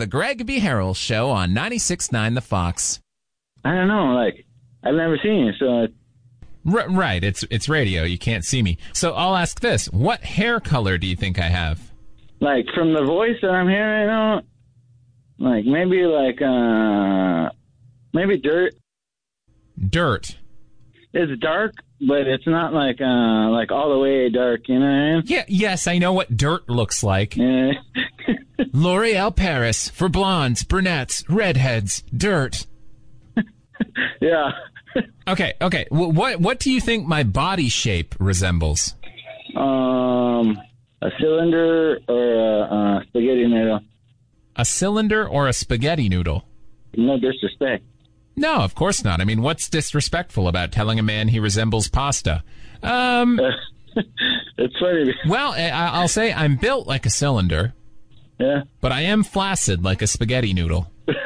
the Greg B. Harrell Show on 96.9 The Fox. I don't know, like, I've never seen it, so... Right, it's radio. You can't see me. So I'll ask this. What hair color do you think I have? Like, from the voice that I'm hearing right now, like, maybe dirt. Dirt. It's dark, but it's not like all the way dark, you know what I mean? Yeah, yes, I know what dirt looks like. Yeah. L'Oreal Paris for blondes, brunettes, redheads, dirt. Yeah. Okay. What do you think my body shape resembles? A cylinder or a spaghetti noodle. A cylinder or a spaghetti noodle? No disrespect. No, of course not. I mean, what's disrespectful about telling a man he resembles pasta? It's funny. Well, I'll say I'm built like a cylinder. Yeah. But I am flaccid like a spaghetti noodle.